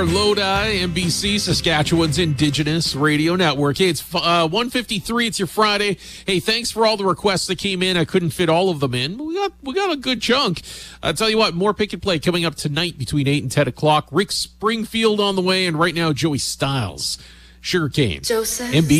Lodi, NBC, Saskatchewan's Indigenous Radio Network. Hey, it's 1:53. It's your Friday. Hey, thanks for all the requests that came in. I couldn't fit all of them in, but we got a good chunk. I'll tell you what, more Pick and Play coming up tonight between 8 and 10 o'clock. Rick Springfield on the way, and right now, Joey Styles. Sugarcane. Joseph. NBC.